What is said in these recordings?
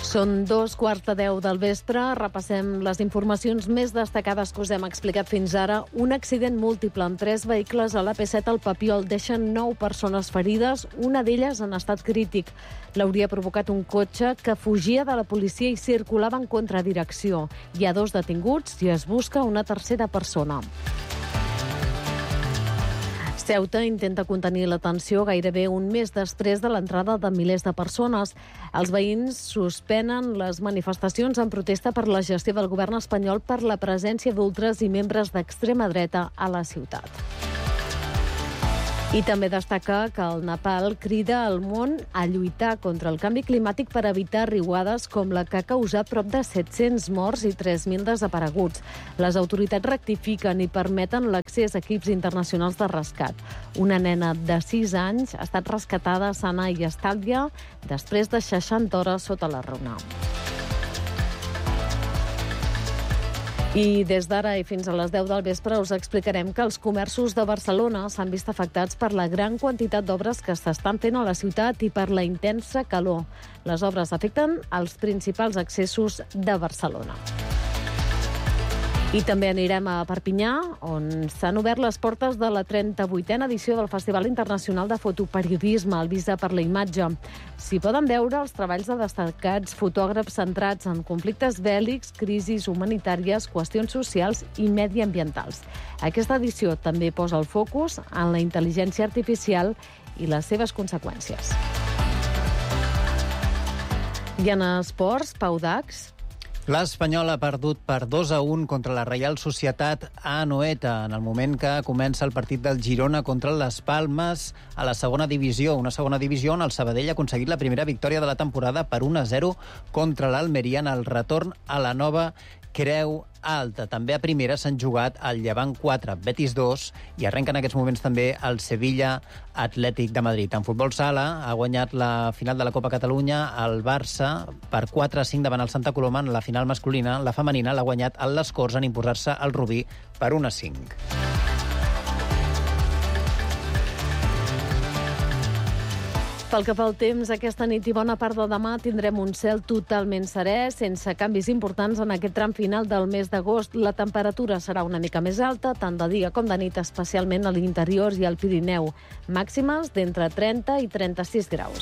Són 2:15 del vespre. Repassem les informacions més destacades que us hem explicat fins ara. Un accident múltiple amb 3 vehicles a l'AP7 al Papiol deixen 9 persones ferides, una d'elles en estat crític. L'hauria provocat un cotxe que fugia de la policia i circulava en contradirecció. Hi ha 2 detinguts i es busca una tercera persona. Ceuta intenta contenir la tensió gairebé un mes després de l'entrada de milers de persones. Els veïns suspenen les manifestacions en protesta per la gestió del govern espanyol per la presència d'ultres i membres d'extrema dreta a la ciutat. I també destaca que el Nepal crida al món a lluitar contra el canvi climàtic per evitar riuades com la que ha causat prop de 700 morts i 3.000 desapareguts. Les autoritats rectifiquen i permeten l'accés a equips internacionals de rescat. Una nena de 6 anys ha estat rescatada sana i estàvia després de 60 hores sota la runa. I des d'ara i fins a les 10 del vespre us explicarem que els comerços de Barcelona s'han vist afectats per la gran quantitat d'obres que s'estan fent a la ciutat i per la intensa calor. Les obres afecten els principals accessos de Barcelona. I també anirem a Perpinyà, on s'han obert les portes de la 38a edició del Festival Internacional de Fotoperiodisme, el Visa per la Imatge. S'hi poden veure els treballs de destacats fotògrafs centrats en conflictes bèl·lics, crisis humanitàries, qüestions socials i mediambientals. Aquesta edició també posa el focus en la intel·ligència artificial i les seves conseqüències. I en esports, Pau Dax. L'Espanyol ha perdut per 2-1 contra la Reial Societat a Anoeta, en el moment que comença el partit del Girona contra les Palmes a la segona divisió. Una segona divisió on el Sabadell ha aconseguit la primera victòria de la temporada per 1-0 contra l'Almeria en el retorn a la nova Creu Alta. També a primera s'han jugat el Llevant 4, Betis 2 i arrenca en aquests moments també el Sevilla Atlètic de Madrid. En futbol sala ha guanyat la final de la Copa Catalunya el Barça per 4-5 davant el Santa Coloma en la final masculina. La femenina l'ha guanyat el Les Corts en imposar-se al Rubí per 1-5. Pel que fa al temps, aquesta nit i bona part de demà tindrem un cel totalment serè, sense canvis importants en aquest tram final del mes d'agost. La temperatura serà una mica més alta, tant de dia com de nit, especialment a l'interior i al Pirineu. Màximes d'entre 30 i 36 graus.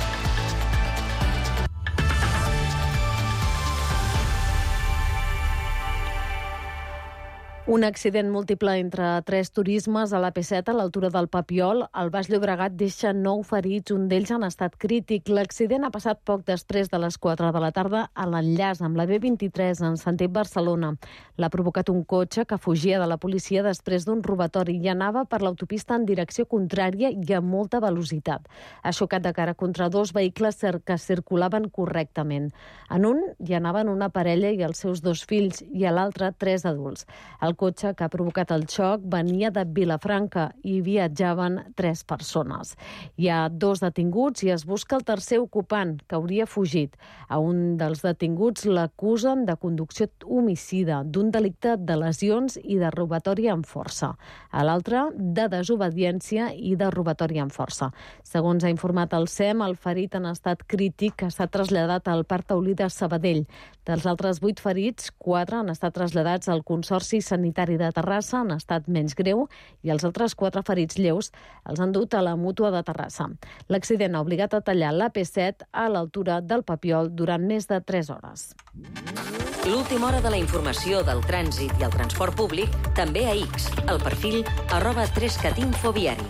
Un accident múltiple entre 3 turismes a l'AP7 a l'altura del Papiol. Al Baix Llobregat deixa 9 ferits, un d'ells en estat crític. L'accident ha passat poc després de les 4 de la tarda a l'enllaç amb la B23 en sentit Barcelona. L'ha provocat un cotxe que fugia de la policia després d'un robatori i anava per l'autopista en direcció contrària i a molta velocitat. Ha xocat de cara contra 2 vehicles que circulaven correctament. En un hi anaven una parella i els seus 2 fills i a l'altre 3 adults. El cotxe que ha provocat el xoc venia de Vilafranca i viatjaven 3 persones. Hi ha 2 detinguts i es busca el tercer ocupant, que hauria fugit. A un dels detinguts l'acusen de conducció homicida, d'un delicte de lesions i de robatori amb força. A l'altre, de desobediència i de robatori amb força. Segons ha informat el SEM, el ferit en estat crític ha estat traslladat al Parc Taulí de Sabadell. Dels altres 8 ferits, 4 han estat traslladats al Consorci Sanitari de Terrassa en estat menys greu i els altres 4 ferits lleus els han dut a la Mútua de Terrassa. L'accident ha obligat a tallar l'AP7 a l'altura del Papiol durant més de 3 hores. L'última hora de la informació del trànsit i el transport públic també a X, el perfil @3catinfoviari.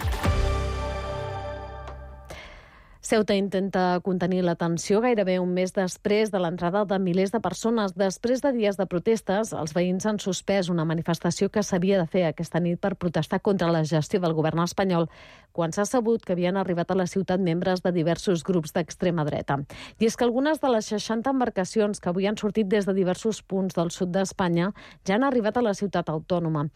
Ceuta intenta contenir la tensió gairebé un mes després de l'entrada de milers de persones. Després de dies de protestes, els veïns han suspès una manifestació que s'havia de fer aquesta nit per protestar contra la gestió del govern espanyol, quan s'ha sabut que havien arribat a la ciutat membres de diversos grups d'extrema dreta. I és que algunes de les 60 embarcacions que avui han sortit des de diversos punts del sud d'Espanya ja han arribat a la ciutat autònoma.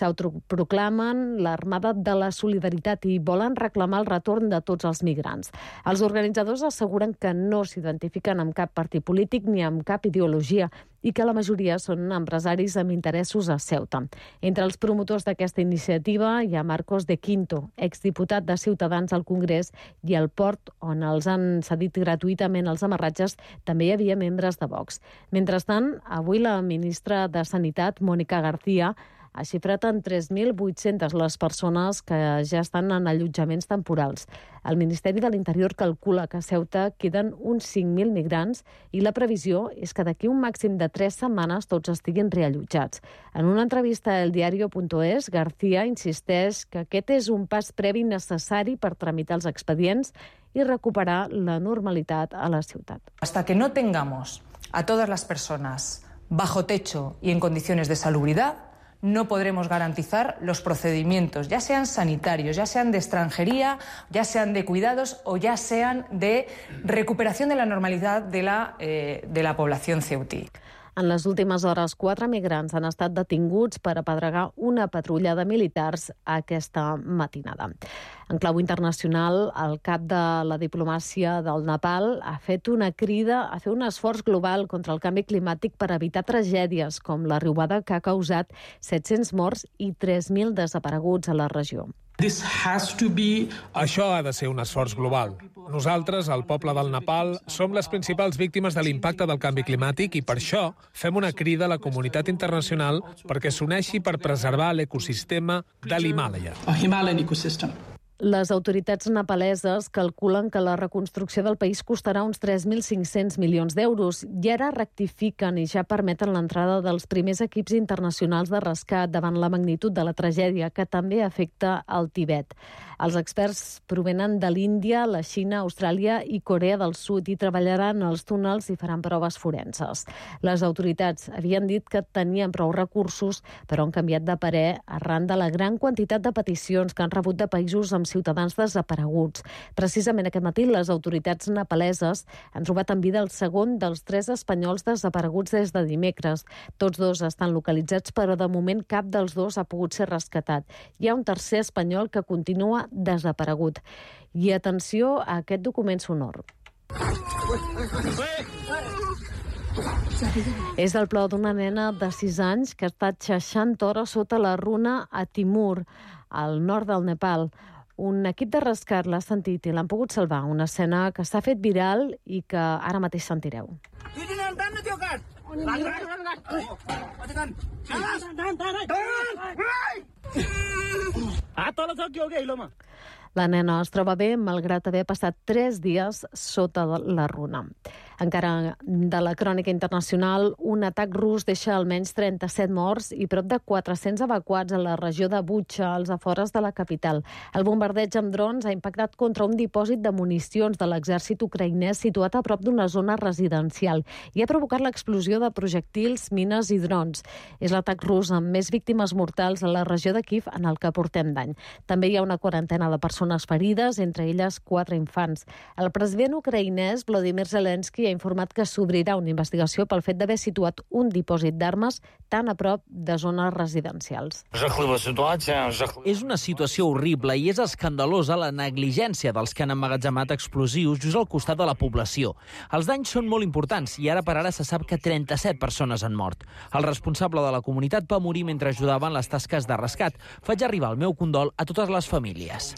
S'autoproclamen l'Armada de la Solidaritat i volen reclamar el retorn de tots els migrants. Els organitzadors asseguren que no s'identifiquen amb cap partit polític ni amb cap ideologia i que la majoria són empresaris amb interessos a Ceuta. Entre els promotors d'aquesta iniciativa hi ha Marcos de Quinto, exdiputat de Ciutadans al Congrés, i al port, on els han cedit gratuïtament els amarratges, també hi havia membres de Vox. Mentrestant, avui la ministra de Sanitat, Mónica García, ha xifrat en 3.800 les persones que ja estan en allotjaments temporals. El Ministeri de l'Interior calcula que a Ceuta queden uns 5.000 migrants i la previsió és que d'aquí un màxim de 3 setmanes tots estiguin reallotjats. En una entrevista a eldiario.es, García insisteix que aquest és un pas previ necessari per tramitar els expedients i recuperar la normalitat a la ciutat. Hasta que no tengamos a todas las personas bajo techo y en condiciones de salubridad, no podremos garantizar los procedimientos, ya sean sanitarios, ya sean de extranjería, ya sean de cuidados o ya sean de recuperación de la normalidad de la población ceutí. En les últimes hores, 4 migrants han estat detinguts per apedregar una patrulla de militars aquesta matinada. En clau internacional, el cap de la diplomàcia del Nepal ha fet una crida a fer un esforç global contra el canvi climàtic per evitar tragèdies com la riuada que ha causat 700 morts i 3.000 desapareguts a la regió. Això ha de ser un esforç global. Nosaltres, el poble del Nepal, som les principals víctimes de l'impacte del canvi climàtic i per això fem una crida a la comunitat internacional perquè s'uneixi per preservar l'ecosistema de l'Himàlaia. Les autoritats nepaleses calculen que la reconstrucció del país costarà uns 3.500 milions d'euros i ara rectifiquen i ja permeten l'entrada dels primers equips internacionals de rescat davant la magnitud de la tragèdia que també afecta el Tibet. Els experts provenen de l'Índia, la Xina, Austràlia i Corea del Sud i treballaran als túnels i faran proves forenses. Les autoritats havien dit que tenien prou recursos, però han canviat de parer arran de la gran quantitat de peticions que han rebut de països amb ciutadans desapareguts. Precisament aquest matí les autoritats nepaleses han trobat en vida el segon dels 3 espanyols desapareguts des de dimecres. Tots 2 estan localitzats, però de moment cap dels 2 ha pogut ser rescatat. Hi ha un tercer espanyol que continua desaparegut. I atenció a aquest document sonor. És el plor d'una nena de 6 anys que ha estat 60 hores sota la runa a Timur, al nord del Nepal. Un equip de rescat l'ha sentit i l'han pogut salvar. Una escena que s'ha fet viral i que ara mateix sentireu. La nena es troba bé, malgrat haver passat 3 dies sota la runa. Encara de la crònica internacional, un atac rus deixa almenys 37 morts i prop de 400 evacuats a la regió de Bucha, als afores de la capital. El bombardeig amb drons ha impactat contra un dipòsit de municions de l'exèrcit ucraïnès situat a prop d'una zona residencial i ha provocat l'explosió de projectils, mines i drons. És l'atac rus amb més víctimes mortals a la regió de Kiev en el que portem d'any. També hi ha una quarantena de persones ferides, entre elles 4 infants. El president ucraïnès, Volodymyr Zelensky, ha informat que s'obrirà una investigació pel fet d'haver situat un dipòsit d'armes tan a prop de zones residencials. És una situació horrible i és escandalosa la negligència dels que han emmagatzemat explosius just al costat de la població. Els danys són molt importants i ara per ara se sap que 37 persones han mort. El responsable de la comunitat va morir mentre ajudava en les tasques de rescat. Faig arribar el meu condol a totes les famílies.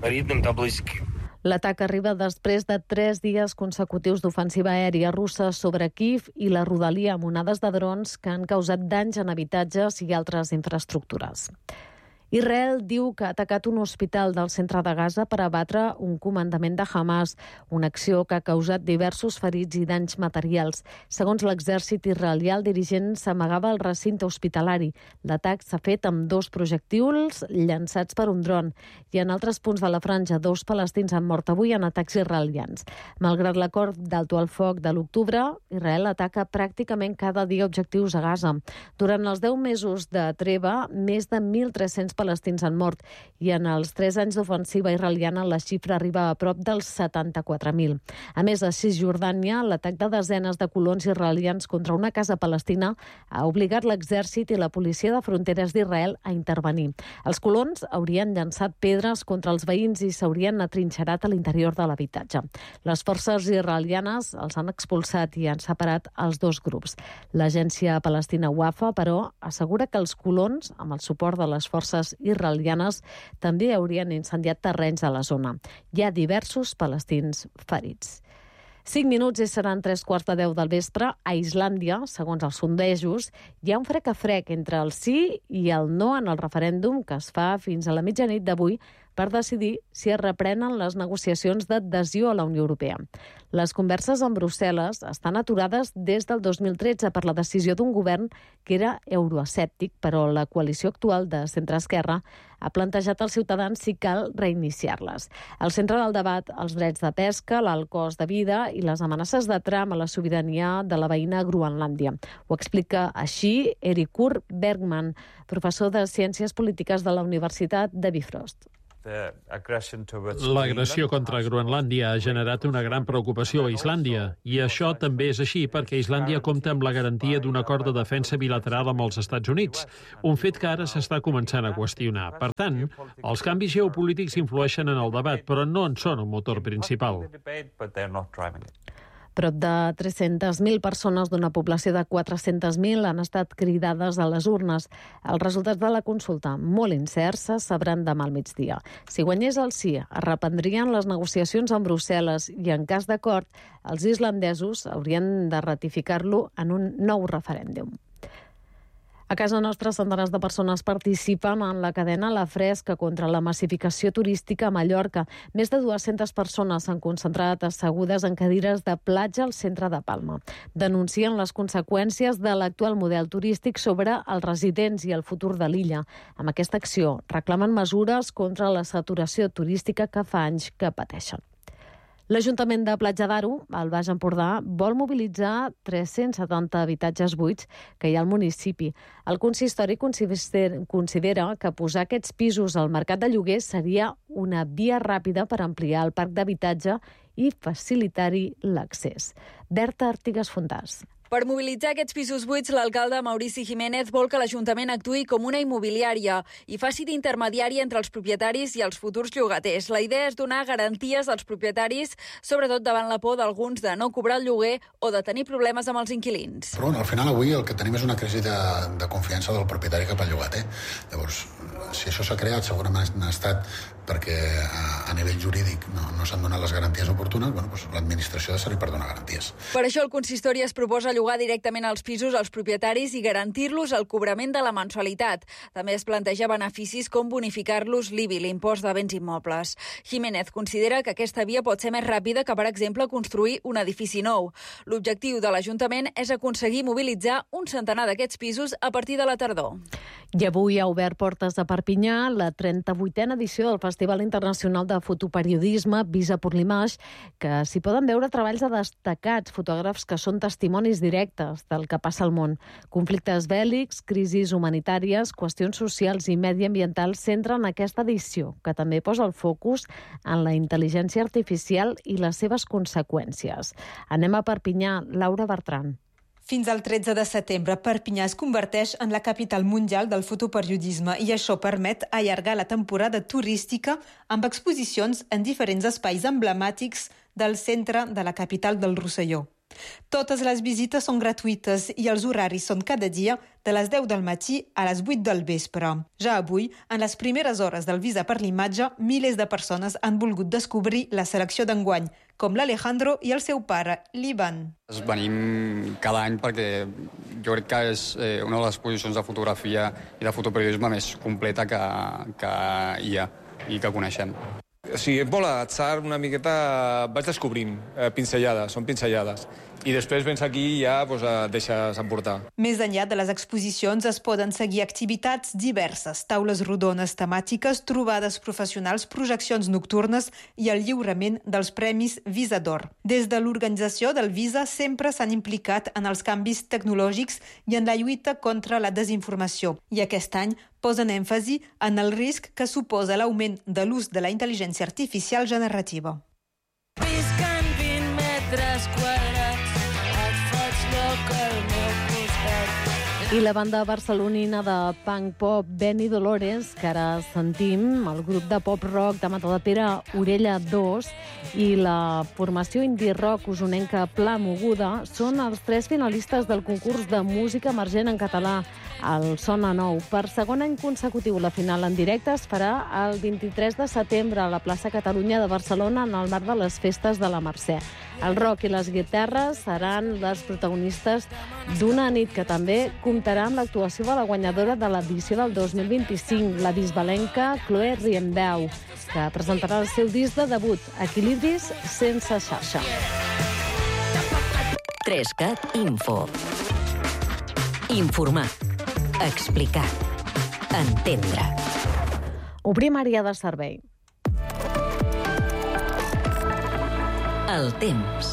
L'atac arriba després de 3 dies consecutius d'ofensiva aèria russa sobre Kiev i la rodalia amb onades de drons que han causat danys en habitatges i altres infraestructures. Israel diu que ha atacat un hospital del centre de Gaza per abatre un comandament de Hamas, una acció que ha causat diversos ferits i danys materials. Segons l'exèrcit israelià, el dirigent s'amagava al recinte hospitalari. L'atac s'ha fet amb 2 projectils llançats per un dron. I en altres punts de la franja, 2 palestins han mort avui en atacs israelians. Malgrat l'acord d'alto al foc de l'octubre, Israel ataca pràcticament cada dia objectius a Gaza. Durant els 10 mesos de treva, més de 1.300 palestins han mort i en els 3 anys d'ofensiva israeliana la xifra arriba a prop dels 74.000. A més, a Cisjordània, l'atac de desenes de colons israelians contra una casa palestina ha obligat l'exèrcit i la policia de fronteres d'Israel a intervenir. Els colons haurien llançat pedres contra els veïns i s'haurien atrinxerat a l'interior de l'habitatge. Les forces israelianes els han expulsat i han separat els dos grups. L'agència palestina Wafa, però, assegura que els colons, amb el suport de les forces israelianes, també haurien incendiat terrenys a la zona. Hi ha diversos palestins ferits. 5 minuts i seran 3:15 del vespre. A Islàndia, segons els sondejos, hi ha un frec a frec entre el sí i el no en el referèndum que es fa fins a la mitjanit d'avui per decidir si es reprenen les negociacions d'adhesió a la Unió Europea. Les converses amb Brussel·les estan aturades des del 2013 per la decisió d'un govern que era euroescèptic, però la coalició actual de centre-esquerra ha plantejat als ciutadans si cal reiniciar-les. Al centre del debat, els drets de pesca, l'alt cost de vida i les amenaces de Trump a la sobirania de la veïna Groenlàndia. Ho explica així Erik Bergman, professor de Ciències Polítiques de la Universitat de Bifrost. L'agressió contra Groenlàndia ha generat una gran preocupació a Islàndia, i això també és així perquè Islàndia compta amb la garantia d'un acord de defensa bilateral amb els Estats Units, un fet que ara s'està començant a qüestionar. Per tant, els canvis geopolítics influeixen en el debat, però no en són el motor principal. Prop de 300.000 persones d'una població de 400.000 han estat cridades a les urnes. Els resultats de la consulta, molt incerts, se sabran demà al migdia. Si guanyés el sí, es reprendrien les negociacions amb Brussel·les i, en cas d'acord, els islandesos haurien de ratificar-lo en un nou referèndum. A casa nostra, centenars de persones participen en la cadena La Fresca contra la massificació turística a Mallorca. Més de 200 persones s'han concentrat assegudes en cadires de platja al centre de Palma. Denuncien les conseqüències de l'actual model turístic sobre els residents i el futur de l'illa. Amb aquesta acció reclamen mesures contra la saturació turística que fa anys que pateixen. L'Ajuntament de Platja d'Aro, al Baix Empordà, vol mobilitzar 370 habitatges buits que hi ha al municipi. El consistori considera que posar aquests pisos al mercat de lloguer seria una via ràpida per ampliar el parc d'habitatge i facilitar-hi l'accés. Berta Artigas Fontàs. Per mobilitzar aquests pisos buits, l'alcalde Maurici Jiménez vol que l'Ajuntament actuï com una immobiliària i faci d'intermediari entre els propietaris i els futurs llogaters. La idea és donar garanties als propietaris, sobretot davant la por d'alguns de no cobrar el lloguer o de tenir problemes amb els inquilins. Però al final avui el que tenim és una crisi de confiança del propietari cap al llogater. Llavors, si això s'ha creat, segurament ha estat perquè a nivell jurídic no s'han donat les garanties oportunes, l'administració ha de servir per donar garanties. Per això el consistori es proposa llogar directament els pisos als propietaris i garantir-los el cobrament de la mensualitat. També es planteja beneficis com bonificar-los l'IBI, l'impost de béns immobles. Jiménez considera que aquesta via pot ser més ràpida que, per exemple, construir un edifici nou. L'objectiu de l'Ajuntament és aconseguir mobilitzar un centenar d'aquests pisos a partir de la tardor. I avui ha obert portes a Perpinyà la 38a edició del Festival Internacional de Fotoperiodisme Visa por l'Image, que s'hi poden veure treballs de destacats fotògrafs que són testimonis directes del que passa al món. Conflictes bèl·lics, crisis humanitàries, qüestions socials i mediambientals centren aquesta edició, que també posa el focus en la intel·ligència artificial i les seves conseqüències. Anem a Perpinyà, Laura Bertran. Fins al 13 de setembre, Perpinyà es converteix en la capital mundial del fotoperiodisme i això permet allargar la temporada turística amb exposicions en diferents espais emblemàtics del centre de la capital del Rosselló. Totes les visites són gratuïtes i els horaris són cada dia de les 10 del matí a les 8 del vespre. Ja avui, en les primeres hores del Visa per l'Imatge, milers de persones han volgut descobrir la selecció d'enguany, com l'Alejandro i el seu pare, l'Ivan. Venim cada any perquè jo crec que és una de les exposicions de fotografia i de fotoperiodisme més completa que hi ha i que coneixem. Sí, és molt a l'atzar, una miqueta vaig descobrint pinzellades, són pinzellades. i després vens aquí i ja et deixes emportar. Més enllà de les exposicions es poden seguir activitats diverses, taules rodones temàtiques, trobades professionals, projeccions nocturnes i el lliurament dels premis Visa d'Or. Des de l'organització del Visa sempre s'han implicat en els canvis tecnològics i en la lluita contra la desinformació. I aquest any posen èmfasi en el risc que suposa l'augment de l'ús de la intel·ligència artificial generativa. Visquen 20 metres quadrats, et faig lloc al meu costat. I la banda barcelonina de punk pop Benny Dolores, que ara sentim, el grup de pop rock de Matadepera Orella 2 i la formació indie rock usonenca Pla Moguda són els 3 finalistes del concurs de música emergent en català, el Sona Nou. Per segon any consecutiu, la final en directe es farà el 23 de setembre a la plaça Catalunya de Barcelona en el marc de les festes de la Mercè. El rock i les guitarres seran les protagonistes d'una nit que també comptarà amb l'actuació de la guanyadora de l'edició del 2025, la bisbalenca Chloé Riembau, que presentarà el seu disc de debut, Equilibris sense xarxa. 3CAT Info. Informar. Explicar. Entendre. Obrim àrea de servei. El temps.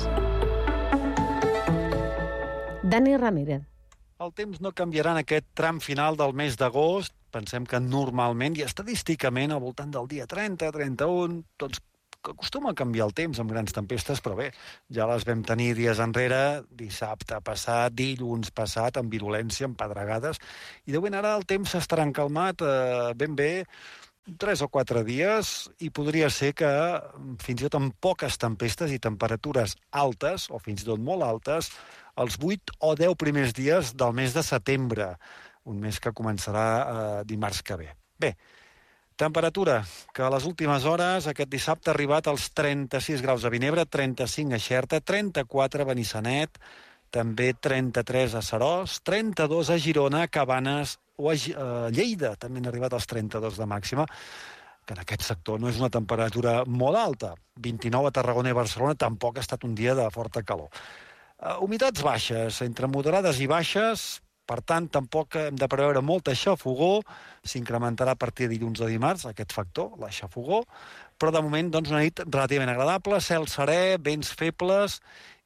Dani Ramírez. El temps no canviarà en aquest tram final del mes d'agost. Pensem que normalment i estadísticament al voltant del dia 30-31 doncs acostuma a canviar el temps amb grans tempestes, però bé, ja les vam tenir dies enrere, dissabte passat, dilluns passat, amb virulència, amb pedregades, i de ben ara el temps s'estarà encalmat ben bé 3 o 4 dies i podria ser que fins i tot amb poques tempestes i temperatures altes, o fins i tot molt altes, els 8 o 10 primers dies del mes de setembre, un mes que començarà dimarts que ve. Bé, temperatura, que a les últimes hores aquest dissabte ha arribat als 36 graus a Vinebre, 35 a Xerta, 34 a Benissanet, també 33 a Seròs, 32 a Girona, Cabanes o a Lleida, també han arribat als 32 de màxima, que en aquest sector no és una temperatura molt alta. 29 a Tarragona i Barcelona, tampoc ha estat un dia de forta calor. Humitats baixes, entre moderades i baixes, per tant, tampoc hem de preveure molta xafogor, s'incrementarà a partir de dilluns o dimarts, aquest factor, la xafogor, però de moment doncs, una nit relativament agradable, cel serè, vents febles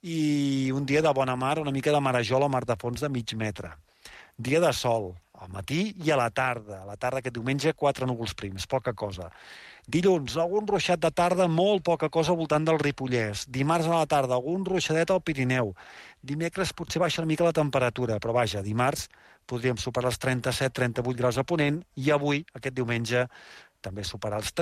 i un dia de bona mar, una mica de marejol o mar de fons de mig metre. Dia de sol, al matí i a la tarda. A la tarda aquest diumenge 4 núvols prims, poca cosa. Dilluns, algun ruixat de tarda, molt poca cosa al voltant del Ripollès. Dimarts a la tarda, algun ruixadet al Pirineu. Dimecres potser baixa una mica la temperatura, però vaja, dimarts podríem superar els 37-38 graus a Ponent i avui, aquest diumenge, també superar els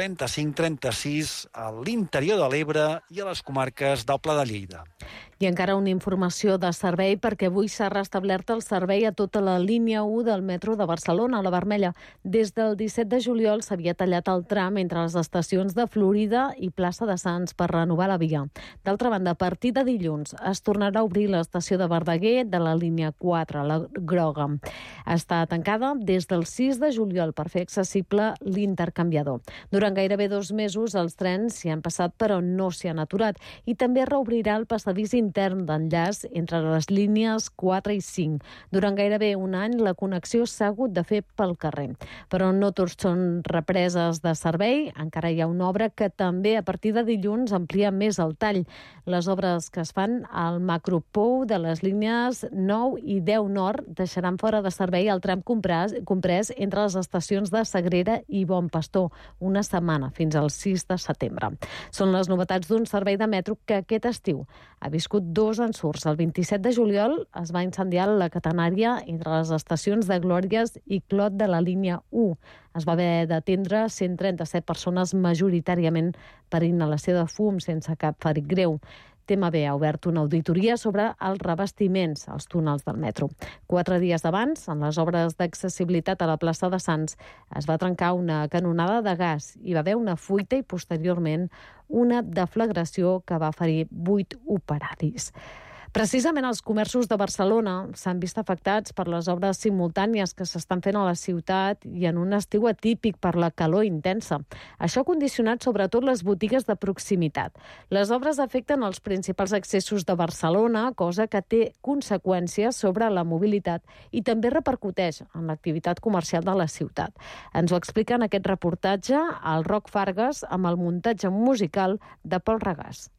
35-36 a l'interior de l'Ebre i a les comarques del Pla de Lleida. I encara una informació de servei, perquè avui s'ha restablert el servei a tota la línia 1 del metro de Barcelona, la vermella. Des del 17 de juliol s'havia tallat el tram entre les estacions de Florida i Plaça de Sants per renovar la via. D'altra banda, a partir de dilluns es tornarà a obrir l'estació de Verdaguer de la línia 4, la groga. Està tancada des del 6 de juliol per fer accessible l'intercanviador. Durant gairebé 2 mesos els trens s'hi han passat però no s'hi han aturat i també es reobrirà el passadís intern d'enllaç entre les línies 4 i 5. Durant gairebé un any la connexió s'ha hagut de fer pel carrer. Però no tots són represes de servei. Encara hi ha una obra que també a partir de dilluns amplia més el tall. Les obres que es fan al macropou de les línies 9 i 10 nord deixaran fora de servei el tram comprès entre les estacions de Sagrera i Bon Pastor, una setmana, fins al 6 de setembre. Són les novetats d'un servei de metro que aquest estiu ha viscut 2 ensurts. El 27 de juliol es va incendiar la catenària entre les estacions de Glòries i Clot de la línia 1. Es va haver d'atendre 137 persones, majoritàriament per inhalació de fum, sense cap ferit greu. TMB ha obert una auditoria sobre els revestiments als túnels del metro. 4 dies abans, en les obres d'accessibilitat a la plaça de Sants, es va trencar una canonada de gas, hi va haver una fuita i posteriorment una deflagració que va ferir 8 operaris. Precisament els comerços de Barcelona s'han vist afectats per les obres simultànies que s'estan fent a la ciutat i en un estiu atípic per la calor intensa. Això ha condicionat sobretot les botigues de proximitat. Les obres afecten els principals accessos de Barcelona, cosa que té conseqüències sobre la mobilitat i també repercuteix en l'activitat comercial de la ciutat. Ens ho explica en aquest reportatge el Roc Fargas amb el muntatge musical de Pol Regàs.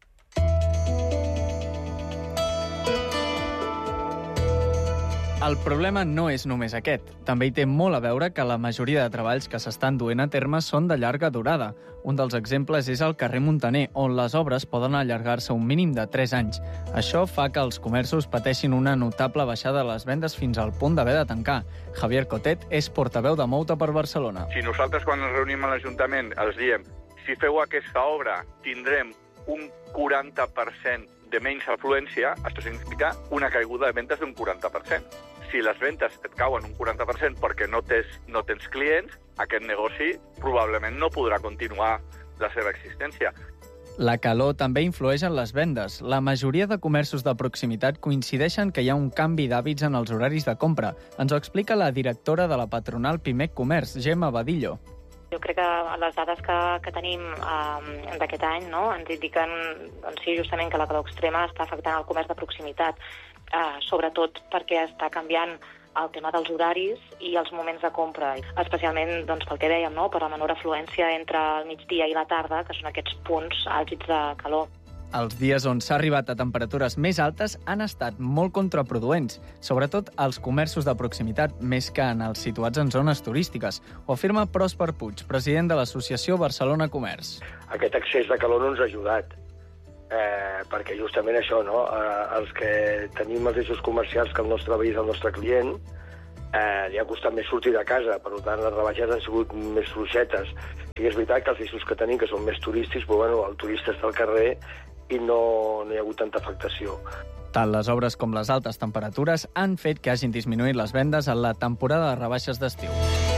El problema no és només aquest. També hi té molt a veure que la majoria de treballs que s'estan duent a terme són de llarga durada. Un dels exemples és el carrer Muntaner, on les obres poden allargar-se un mínim de 3 anys. Això fa que els comerços pateixin una notable baixada de les vendes fins al punt d'haver de tancar. Javier Cotet és portaveu de Mouta per Barcelona. Si nosaltres quan ens reunim a l'Ajuntament els diem si feu aquesta obra tindrem un 40% de menys afluència, això significa una caiguda de vendes d'un 40%. Si les vendes et cauen un 40% perquè no tens clients, aquest negoci probablement no podrà continuar la seva existència. La calor també influeix en les vendes. La majoria de comerços de proximitat coincideixen que hi ha un canvi d'hàbits en els horaris de compra. Ens ho explica la directora de la patronal Pimec Comerç, Gemma Badillo. Jo crec que les dades que tenim d'aquest any ens indiquen justament que la calor extrema està afectant el comerç de proximitat, sobretot perquè està canviant el tema dels horaris i els moments de compra, especialment pel que dèiem, per la menor afluència entre el migdia i la tarda, que són aquests punts àlgids de calor. Els dies on s'ha arribat a temperatures més altes han estat molt contraproduents, sobretot als comerços de proximitat, més que en els situats en zones turístiques. Ho afirma Pròsper Puig, president de l'Associació Barcelona Comerç. Aquest excés de calor no ens ha ajudat, perquè justament això, els que tenim els eixos comercials que el nostre veí és el nostre client, li ha costat més sortir de casa, per tant les rebaixes han sigut més fluixetes. I és veritat que els eixos que tenim, que són més turístics, el turista està al carrer i no hi ha hagut tanta afectació. Tant les obres com les altes temperatures han fet que hagin disminuït les vendes en la temporada de rebaixes d'estiu.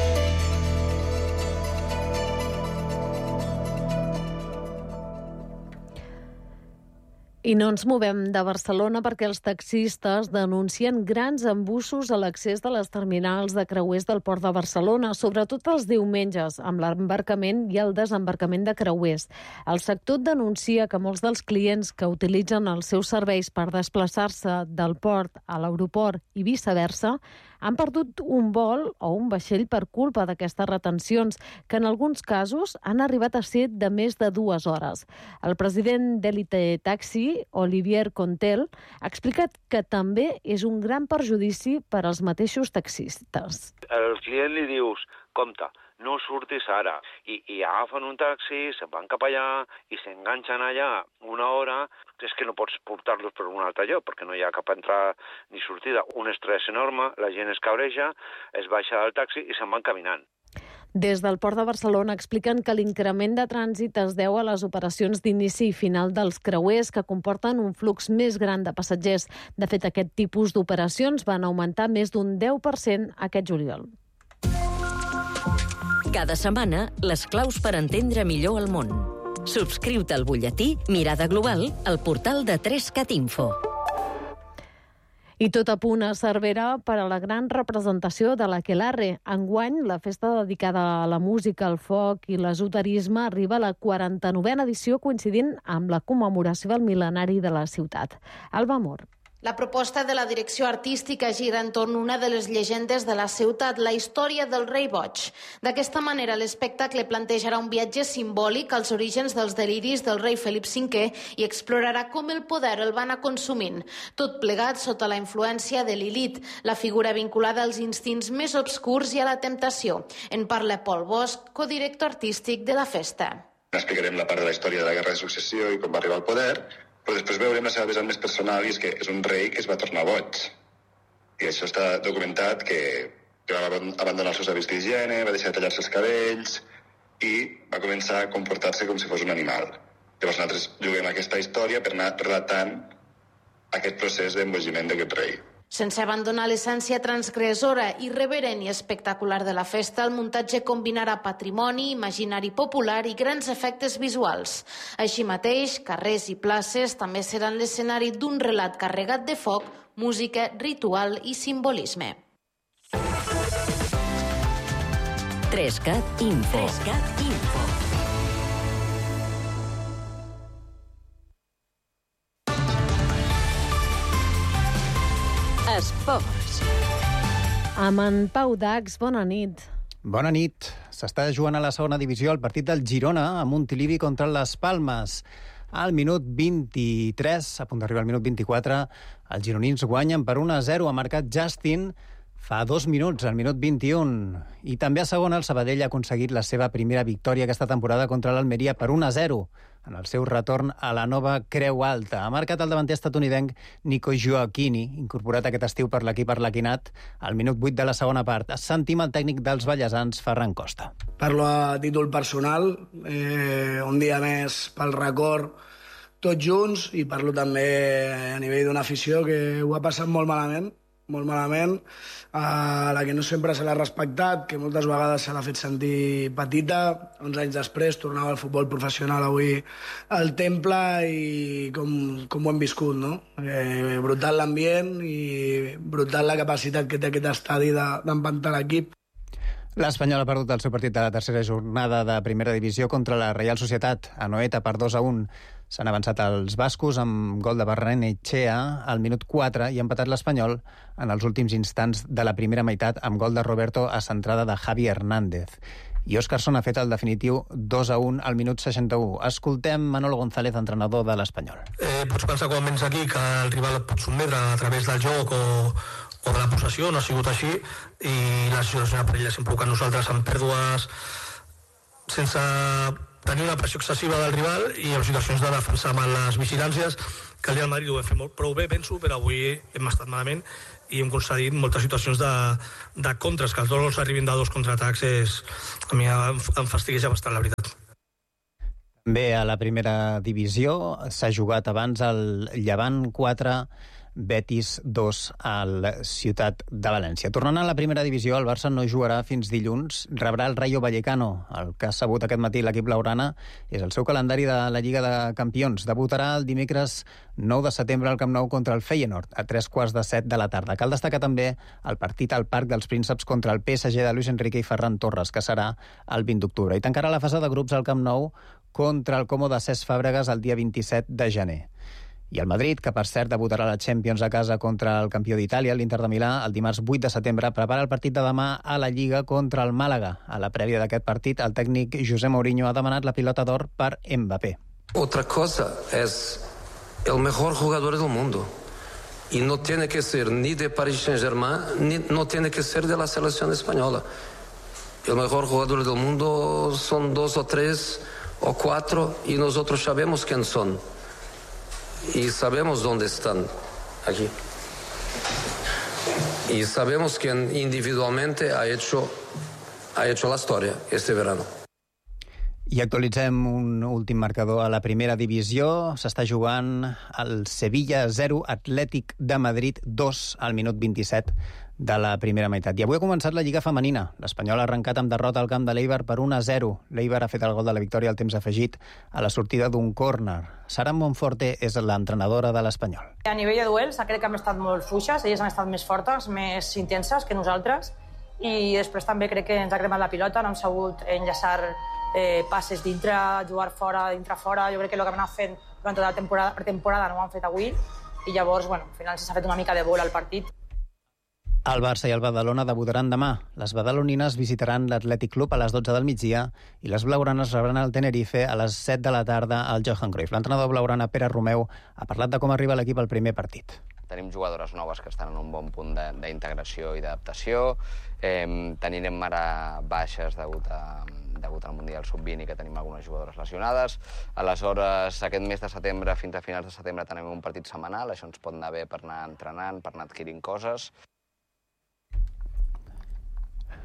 I no ens movem de Barcelona perquè els taxistes denuncien grans embussos a l'accés de les terminals de creuers del Port de Barcelona, sobretot els diumenges, amb l'embarcament i el desembarcament de creuers. El sector denuncia que molts dels clients que utilitzen els seus serveis per desplaçar-se del port a l'aeroport i viceversa han perdut un vol o un vaixell per culpa d'aquestes retencions, que en alguns casos han arribat a ser de més de 2 hores. El president d'Elite Taxi, Olivier Contel, ha explicat que també és un gran perjudici per als mateixos taxistes. Al client li dius, compte, no surtis ara. I agafen un taxi, se'n van cap allà i s'enganxen allà 1 hora. És que no pots portar-los per un altre lloc, perquè no hi ha cap entrada ni sortida. Un estrès enorme, la gent es cabreja, es baixa del taxi i se'n van caminant. Des del Port de Barcelona expliquen que l'increment de trànsit es deu a les operacions d'inici i final dels creuers, que comporten un flux més gran de passatgers. De fet, aquest tipus d'operacions van augmentar més d'un 10% aquest juliol. Cada setmana, les claus per entendre millor el món. Subscriu-te al butlletí Mirada Global al portal de 3cat Info. I tot a punt a Cervera per a la gran representació de l'Aquelarre. Enguany, la festa dedicada a la música, el foc i l'esoterisme arriba a la 49a edició, coincidint amb la commemoració del mil·lenari de la ciutat. Alba Mor. La proposta de la direcció artística gira entorn una de les llegendes de la ciutat, la història del rei boig. D'aquesta manera, l'espectacle plantejarà un viatge simbòlic als orígens dels deliris del rei Felip V i explorarà com el poder el va anar consumint. Tot plegat sota la influència de Lilith, la figura vinculada als instints més obscurs i a la temptació. En parla Pol Bosch, codirector artístic de la festa. Explicarem la part de la història de la Guerra de Successió i com va arribar al poder, però després veurem la seva vessant més personal, i és que és un rei que es va tornar boig. I això està documentat, que va abandonar els seus hàbits d'higiene, va deixar de tallar-se els cabells i va començar a comportar-se com si fos un animal. Llavors nosaltres juguem aquesta història per anar relatant aquest procés d'embogiment d'aquest rei. Sense abandonar l'essència transgressora, irreverent i espectacular de la festa, el muntatge combinarà patrimoni, imaginari popular i grans efectes visuals. Així mateix, carrers i places també seran l'escenari d'un relat carregat de foc, música, ritual i simbolisme. 3CAT Info. Esports. Amb en Pau Dax, bona nit. Bona nit. S'està jugant a la segona divisió el partit del Girona a Montilivi contra les Palmes. Al minut 23, a punt d'arribar al minut 24, els gironins guanyen per 1-0. Ha marcat Justin fa 2 minuts, al minut 21. I també a segona el Sabadell ha aconseguit la seva primera victòria aquesta temporada contra l'Almeria per 1-0 en el seu retorn a la nova Creu Alta. Ha marcat el davanter estatunidenc Nico Gioacchini, incorporat aquest estiu per l'equip arlequinat, al minut 8 de la segona part. Sentim el tècnic dels ballesans, Ferran Costa. Parlo a títol personal, un dia més pel record tots junts, i parlo també a nivell d'una afició que ho ha passat molt malament, a la que no sempre se l'ha respectat, que moltes vegades se l'ha fet sentir petita. 11 anys després tornava al futbol professional avui al Temple i com ho hem viscut, no? Brutal l'ambient i brutal la capacitat que té aquest estadi d'empantar l'equip. L'Espanyol ha perdut el seu partit de la tercera jornada de primera divisió contra la Reial Societat a Noeta per 2-1. S'han avançat els bascos amb gol de Barrenechea al minut 4 i ha empatat l'Espanyol en els últims instants de la primera meitat amb gol de Roberto a centrada de Javi Hernández. I Óscarson ha fet el definitiu 2-1 al minut 61. Escoltem Manolo González, entrenador de l'Espanyol. Pots pensar quan vens aquí que el rival et pot sotmetre a través del joc o de la possessió, no ha sigut així, i la situació de perill s'ha provocat nosaltres amb pèrdues sense tenir una pressió excessiva del rival i en situacions de defensar mal les vigilàncies, que el dia del Madrid ho vam fer prou bé, penso, però avui hem estat malament i hem concedit moltes situacions de contres, que els dos gols arribin de 2 contraatacs a mi em fastigueja bastant, la veritat. Bé, a la primera divisió s'ha jugat abans el Llevant 4, Betis 2 al Ciutat de València. Tornant a la primera divisió, el Barça no jugarà fins dilluns. Rebrà el Rayo Vallecano. El que ha sabut aquest matí l'equip blaugrana és el seu calendari de la Lliga de Campions. Debutarà el dimecres 9 de setembre al Camp Nou contra el Feyenoord a 6:45 de la tarda. Cal destacar també el partit al Parc dels Prínceps contra el PSG de Luis Enrique i Ferran Torres, que serà el 20 d'octubre. I tancarà la fase de grups al Camp Nou contra el Como de Cesc Fàbregas el dia 27 de gener. I el Madrid, que per cert debutarà a la Champions a casa contra el campió d'Itàlia, l'Inter de Milà, el dimarts 8 de setembre, prepara el partit de demà a la Lliga contra el Màlaga. A la prèvia d'aquest partit, el tècnic José Mourinho ha demanat la pilota d'or per Mbappé. Otra cosa es el mejor jugador del mundo. Y no tiene que ser ni de Paris Saint-Germain, ni no tiene que ser de la selección española. El mejor jugador del mundo son 2 o 3 o 4 y nosotros sabemos quién son. Y sabemos dónde están, aquí. Y sabemos quién individualmente ha hecho la historia este verano. I actualitzem un últim marcador a la primera divisió. S'està jugant el Sevilla 0, Atlètic de Madrid 2 al minut 27 de la primera meitat. I avui ha començat la Lliga Femenina. L'Espanyol ha arrencat amb derrota al camp de l'Eibar per 1-0. L'Eibar ha fet el gol de la victòria al temps afegit a la sortida d'un córner. Sara Monforte és l'entrenadora de l'Espanyol. A nivell de duels, crec que hem estat molt fluixes, elles han estat més fortes, més intenses que nosaltres, i després també crec que ens ha cremat la pilota, no hem sabut enllaçar passes dintre, jugar fora, dintre-fora. Jo crec que el que hem anat fent durant tota la pretemporada no ho han fet avui, i llavors, al final s'ha fet una mica de vol al partit. El Barça i el Badalona debutaran demà. Les badalonines visitaran l'Atlètic Club a les 12 del migdia i les blaugranes rebran el Tenerife a les 7 de la tarda al Johan Cruyff. L'entrenador blaugrana, Pere Romeu, ha parlat de com arriba l'equip al primer partit. Tenim jugadores noves que estan en un bon punt d'integració i d'adaptació. Tenim ara baixes degut al Mundial Sub-20 i que tenim algunes jugadores lesionades. Aleshores, aquest mes de setembre, fins a finals de setembre, tenim un partit setmanal. Això ens pot anar bé per anar entrenant, per anar adquirint coses.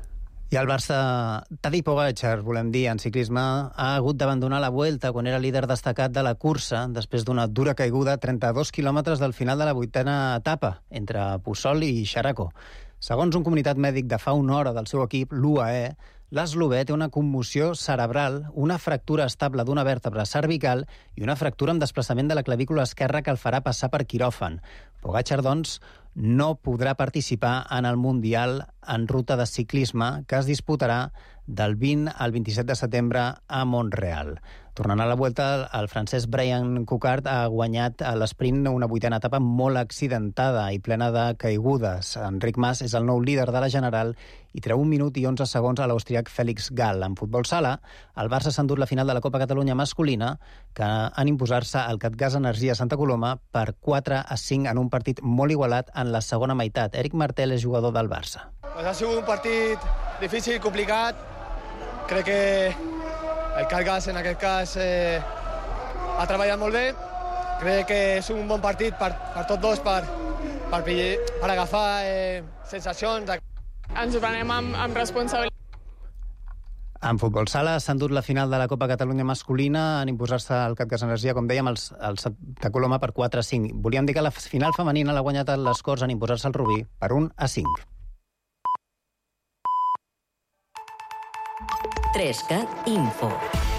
I el Barça, Tadej Pogačar, volem dir, en ciclisme, ha hagut d'abandonar la Vuelta quan era líder destacat de la cursa després d'una dura caiguda a 32 quilòmetres del final de la 8a etapa entre Puçol i Xaraco. Segons un comunicat mèdic de fa una hora del seu equip, l'UAE, l'eslovè té una commoció cerebral, una fractura estable d'una vèrtebra cervical i una fractura amb desplaçament de la clavícula esquerra que el farà passar per quiròfan. Pogačar, doncs, no podrà participar en el Mundial en ruta de ciclisme que es disputarà del 20 al 27 de setembre a Montreal. Tornant a la Vuelta, el francès Brian Coquard ha guanyat a l'esprint una 8a etapa molt accidentada i plena de caigudes. Enric Mas és el nou líder de la General i treu 1 minut i 11 segons a l'austriac Félix Gall. En futbol sala, el Barça s'ha endut la final de la Copa Catalunya masculina, que en imposar-se al Catgas Energia Santa Coloma per 4-5 en un partit molt igualat en la segona meitat. Eric Martel és jugador del Barça. Pues ha sigut un partit difícil, complicat. Crec que el Catgas, en aquest cas, ha treballat molt bé. Crec que és un bon partit per tots dos, per agafar sensacions. Ens ho prenem amb responsabilitat. En futbol sala s'ha endut la final de la Copa Catalunya masculina en imposar-se al Catgas Energia, com dèiem, al Santa Coloma per 4-5. Volíem dir que la final femenina l'ha guanyat les Corts en imposar-se al Rubí per 1-5. 3CAT Info.